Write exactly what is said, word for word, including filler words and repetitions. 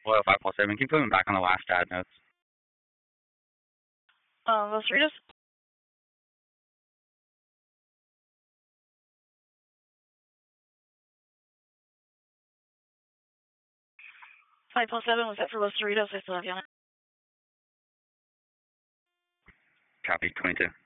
Oil five four seven, can you put him back on the last ad notes? Uh, Los Cerritos? five four seven, was that for Los Cerritos? I still have you on it. Copy, twenty-two.